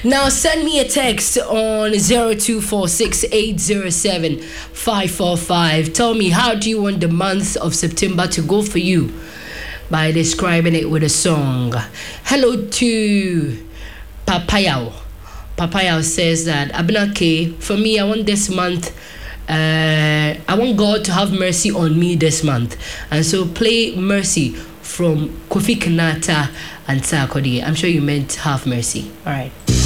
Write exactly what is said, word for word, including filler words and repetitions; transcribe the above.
Now send me a text on zero two four six eight zero seven five four five. Tell me, how do you want the month of September to go for you by describing it with a song. Hello to Papayao. Papayao says that, Abinake, for me, I want this month, uh, I want God to have mercy on me this month. And so play Mercy from Kofi Kinata and Sarkodie. I'm sure you meant have mercy. All right.